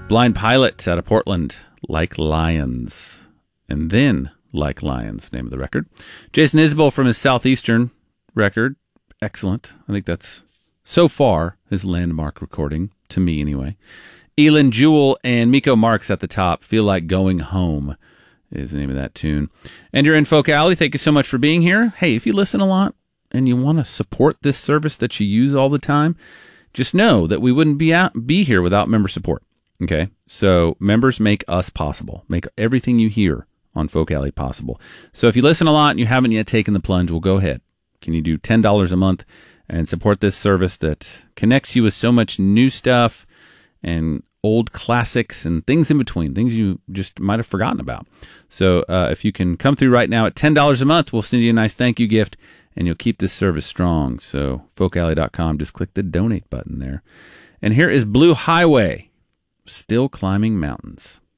Blind Pilot out of Portland, Like Lions. And then Like Lions, name of the record. Jason Isbell from his Southeastern record. Excellent. I think that's, so far, his landmark recording, to me anyway. Elin Jewell and Miko Marks at the top. Feel Like Going Home is the name of that tune. And you're in Folk Alley. Thank you so much for being here. Hey, if you listen a lot and you want to support this service that you use all the time, just know that we wouldn't be here without member support. Okay? So members make us possible, make everything you hear on Folk Alley possible. So if you listen a lot and you haven't yet taken the plunge, well, go ahead. Can you do $10 a month and support this service that connects you with so much new stuff and old classics and things in between, things you just might have forgotten about. So if you can come through right now at $10 a month, we'll send you a nice thank you gift, and you'll keep this service strong. So folkalley.com, just click the donate button there. And here is Blue Highway, Still Climbing Mountains.